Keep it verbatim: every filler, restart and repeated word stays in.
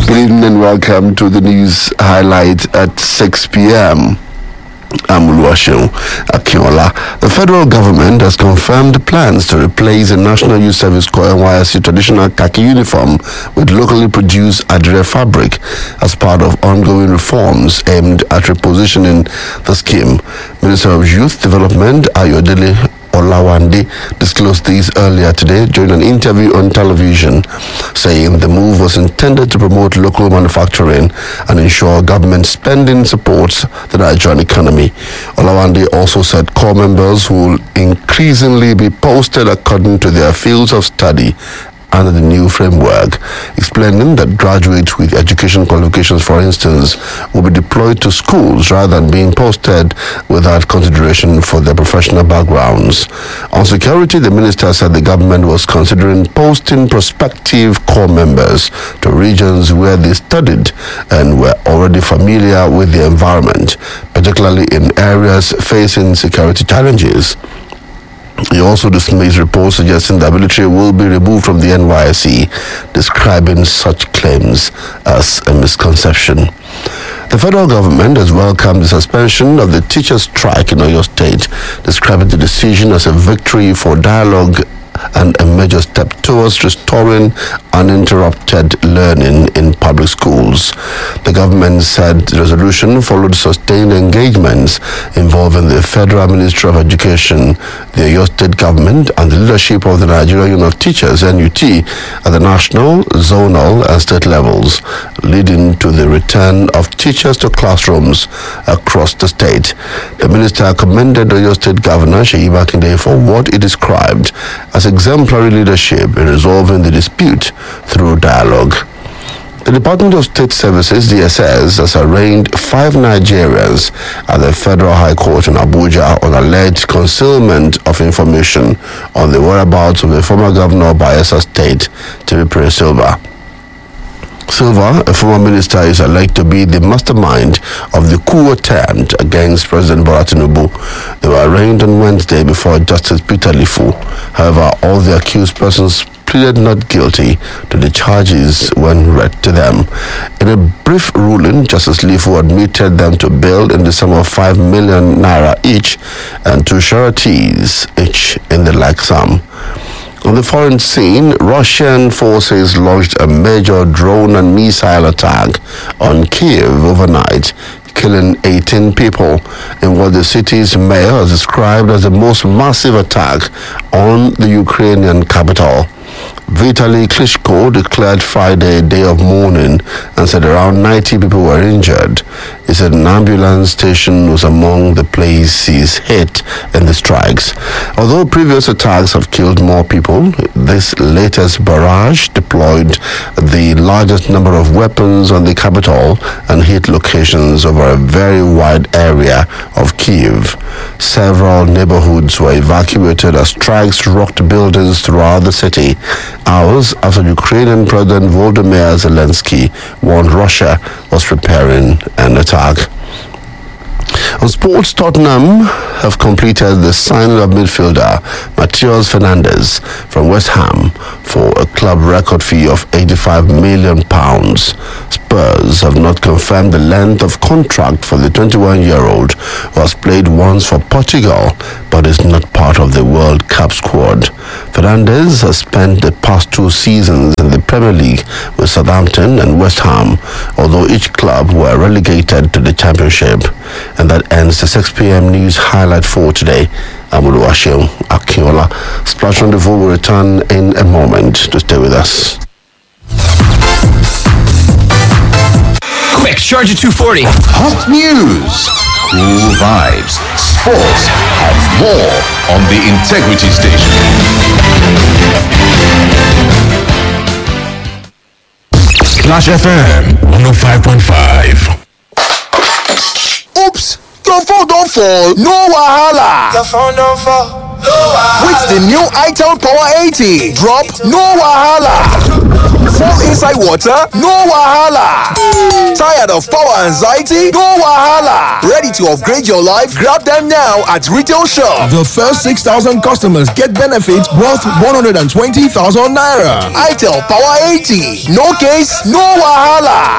Good evening and welcome to the news highlight at six p.m. I'm Oluwaseun Akinola. The federal government has confirmed plans to replace the National Youth Service Corps N Y S C traditional khaki uniform with locally produced Adire fabric as part of ongoing reforms aimed at repositioning the scheme. Minister of Youth Development Ayodele Olawande disclosed this earlier today during an interview on television, saying the move was intended to promote local manufacturing and ensure government spending supports the Nigerian economy. Olawande also said corps members will increasingly be posted according to their fields of study under the new framework, explaining that graduates with education qualifications, for instance, will be deployed to schools rather than being posted without consideration for their professional backgrounds. On security, the minister said the government was considering posting prospective corps members to regions where they studied and were already familiar with the environment, particularly in areas facing security challenges. He also dismissed reports suggesting the military will be removed from the N Y S C, describing such claims as a misconception. The federal government has welcomed the suspension of the teachers' strike in Oyo State, describing the decision as a victory for dialogue and a major step towards restoring uninterrupted learning in public schools. The government said the resolution followed sustained engagements involving the Federal Ministry of Education, the Oyo State government, and the leadership of the Nigerian Union of Teachers, N U T, at the national, zonal, and state levels, leading to the return of teachers to classrooms across the state. The minister commended Oyo State Governor Seyi Makinde for what he described as exemplary leadership in resolving the dispute through dialogue. The Department of State Services, D S S, has arraigned five Nigerians at the Federal High Court in Abuja on alleged concealment of information on the whereabouts of the former governor of Bayelsa State, Temitope Silva. Silva, a former minister, is alleged to be the mastermind of the coup attempt against President Bola Tinubu. They were arraigned on Wednesday before Justice Peter Lifu. However, all the accused persons pleaded not guilty to the charges when read to them. In a brief ruling, Justice Lifu admitted them to bail in the sum of five million naira each and two sureties each in the like sum. On the foreign scene, Russian forces launched a major drone and missile attack on Kyiv overnight, killing eighteen people in what the city's mayor has described as the most massive attack on the Ukrainian capital. Vitaly Klitschko declared Friday a day of mourning and said around ninety people were injured. He said an ambulance station was among the places hit in the strikes. Although previous attacks have killed more people, this latest barrage deployed the largest number of weapons on the capital and hit locations over a very wide area of Kyiv. Several neighborhoods were evacuated as strikes rocked buildings throughout the city, hours after Ukrainian President Volodymyr Zelensky warned Russia was preparing an attack. On sports, Tottenham have completed the signing of midfielder Matheus Fernandes from West Ham for a club record fee of eighty-five million pounds. Spurs have not confirmed the length of contract for the twenty-one-year-old who has played once for Portugal but is not part of the World Cup squad. Fernandes has spent the past two seasons in the Premier League with Southampton and West Ham, although each club were relegated to the Championship. And that ends the six p.m. news highlight for today. I'm Oluwaseun Akinola. Splash Rendezvous will return in a moment. To stay with us. Quick, Charger two forty. Hot news, cool vibes, sports, and more on the Integrity Station. Splash F M one oh five point five. Oops, your phone don't fall. No wahala. Your phone don't fall. With the new itel Power eighty, drop no wahala. Fall inside water, no wahala. Tired of power anxiety? No wahala. Ready to upgrade your life? Grab them now at retail shop. The first six thousand customers get benefits worth one hundred twenty thousand naira. itel Power eighty, no case, no wahala.